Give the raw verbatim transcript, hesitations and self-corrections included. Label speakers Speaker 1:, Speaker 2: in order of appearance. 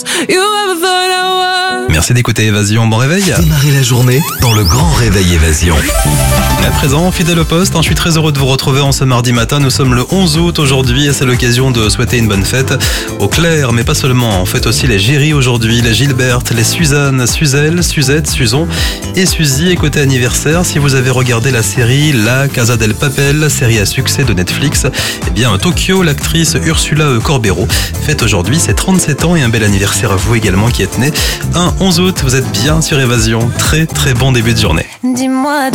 Speaker 1: Merci d'écouter Évasion, bon réveil.
Speaker 2: Démarrez la journée dans le grand réveil Évasion.
Speaker 1: À présent, fidèle au poste, je suis très heureux de vous retrouver en ce mardi matin. Nous sommes le onze août aujourd'hui et c'est l'occasion de souhaiter une bonne fête aux Claire, mais pas seulement. On fête aussi les Géry aujourd'hui, les Gilberte, les Suzanne, Suzelle, Suzette, Suzon et Suzy. Et côté anniversaire, si vous avez regardé la série La Casa del Papel, série à succès de Netflix, eh bien Tokyo, l'actrice Ursula Corbero fête aujourd'hui ses trente-sept ans et un bel anniversaire à vous également qui êtes né un onze août. Vous êtes bien sur Évasion. Très très bon début de journée.
Speaker 3: Dis-moi.